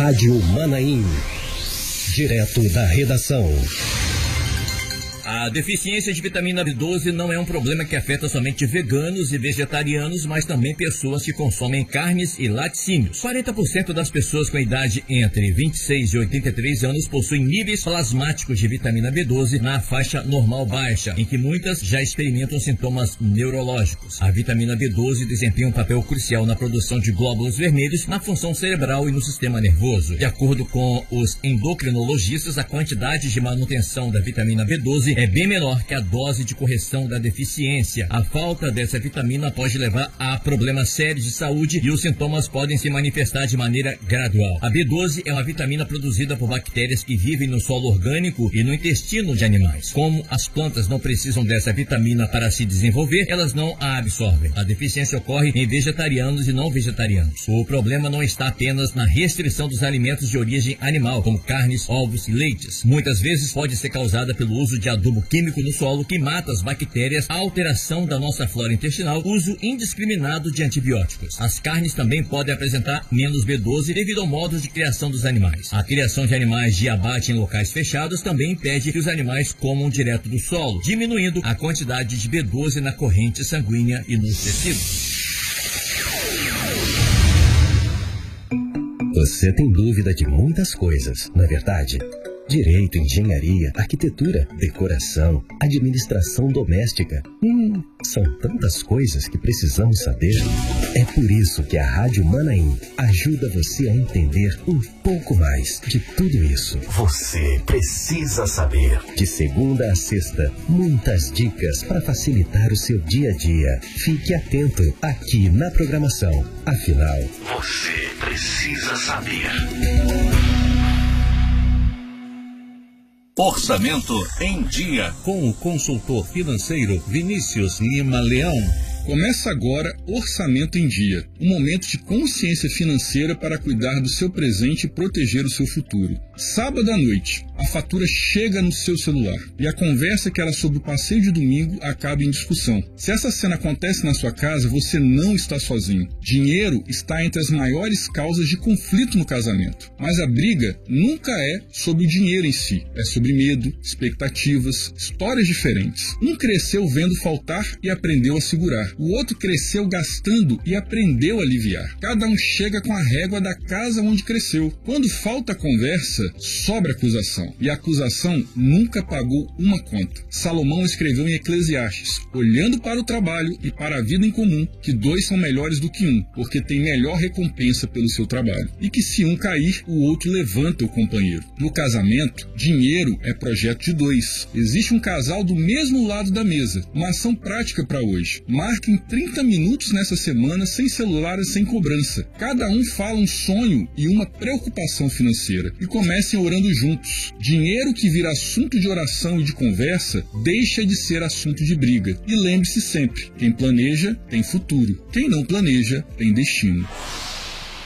Rádio Manaim. Direto da redação. A deficiência de vitamina B12 não é um problema que afeta somente veganos e vegetarianos, mas também pessoas que consomem carnes e laticínios. 40% das pessoas com idade entre 26 e 83 anos possuem níveis plasmáticos de vitamina B12 na faixa normal baixa, em que muitas já experimentam sintomas neurológicos. A vitamina B12 desempenha um papel crucial na produção de glóbulos vermelhos, na função cerebral e no sistema nervoso. De acordo com os endocrinologistas, a quantidade de manutenção da vitamina B12 é bem menor que a dose de correção da deficiência. A falta dessa vitamina pode levar a problemas sérios de saúde e os sintomas podem se manifestar de maneira gradual. A B12 é uma vitamina produzida por bactérias que vivem no solo orgânico e no intestino de animais. Como as plantas não precisam dessa vitamina para se desenvolver, elas não a absorvem. A deficiência ocorre em vegetarianos e não vegetarianos. O problema não está apenas na restrição dos alimentos de origem animal, como carnes, ovos e leites. Muitas vezes pode ser causada pelo uso de adubo químico no solo que mata as bactérias, a alteração da nossa flora intestinal, uso indiscriminado de antibióticos. As carnes também podem apresentar menos B12 devido ao modo de criação dos animais. A criação de animais de abate em locais fechados também impede que os animais comam direto do solo, diminuindo a quantidade de B12 na corrente sanguínea e nos tecidos. Você tem dúvida de muitas coisas, não é verdade? Direito, engenharia, arquitetura, decoração, administração doméstica. São tantas coisas que precisamos saber. É por isso que a Rádio Manaim ajuda você a entender um pouco mais de tudo isso. Você precisa saber. De segunda a sexta, muitas dicas para facilitar o seu dia a dia. Fique atento aqui na programação. Afinal, você precisa saber. Orçamento em Dia, com o consultor financeiro Vinícius Lima Leão. Começa agora Orçamento em Dia, um momento de consciência financeira para cuidar do seu presente e proteger o seu futuro. Sábado à noite, a fatura chega no seu celular e a conversa que era sobre o passeio de domingo acaba em discussão. Se essa cena acontece na sua casa, você não está sozinho. Dinheiro está entre as maiores causas de conflito no casamento. Mas a briga nunca é sobre o dinheiro em si. É sobre medo, expectativas, histórias diferentes. Um cresceu vendo faltar e aprendeu a segurar. O outro cresceu gastando e aprendeu a aliviar. Cada um chega com a régua da casa onde cresceu. Quando falta conversa, sobra acusação. E a acusação nunca pagou uma conta. Salomão escreveu em Eclesiastes, olhando para o trabalho e para a vida em comum, que dois são melhores do que um, porque tem melhor recompensa pelo seu trabalho. E que se um cair, o outro levanta o companheiro. No casamento, dinheiro é projeto de dois. Existe um casal do mesmo lado da mesa. Uma ação prática para hoje. Marquem 30 minutos nessa semana sem celular e sem cobrança. Cada um fala um sonho e uma preocupação financeira. E comecem orando juntos. Dinheiro que vira assunto de oração e de conversa deixa de ser assunto de briga. E lembre-se sempre, quem planeja tem futuro. Quem não planeja tem destino.